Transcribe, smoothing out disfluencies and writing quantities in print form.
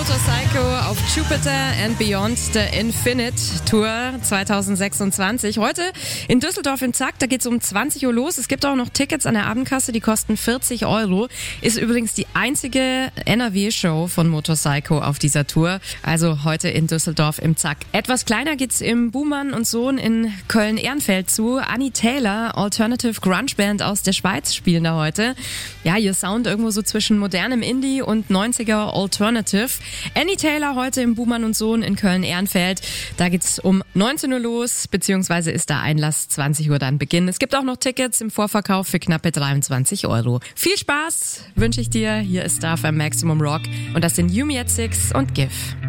Motorcycle auf Jupiter and Beyond, the Infinite Tour 2026. Heute in Düsseldorf im Zack, da geht's um 20 Uhr los. Es gibt auch noch Tickets an der Abendkasse, die kosten 40 Euro. Ist übrigens die einzige NRW-Show von Motorcycle auf dieser Tour. Also heute in Düsseldorf im Zack. Etwas kleiner geht's im Buhmann und Sohn in Köln-Ehrenfeld zu. Annie Taylor, Alternative Grunge Band aus der Schweiz, spielen da heute. Ja, ihr Sound irgendwo so zwischen modernem Indie und 90er Alternative. Annie Taylor heute im Buhmann und Sohn in Köln-Ehrenfeld. Da geht's um 19 Uhr los, beziehungsweise ist da Einlass 20 Uhr dann Beginn. Es gibt auch noch Tickets im Vorverkauf für knappe 23 Euro. Viel Spaß wünsche ich dir. Hier ist Star für Maximum Rock und das sind Yumi at Six und GIF.